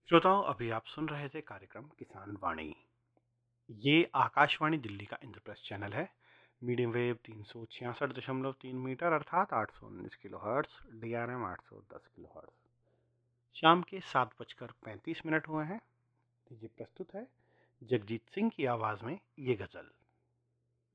श्रोताओं, अभी आप सुन रहे थे कार्यक्रम किसान वाणी। ये आकाशवाणी दिल्ली का इंद्रप्रस्थ चैनल है। मीडियम वेव 366.3 मीटर अर्थात 819 kilo hertz, DRM 810 kilo hertz. शाम के 7:35 हुए हैं। ये प्रस्तुत है जगजीत सिंह की आवाज में ये गजल।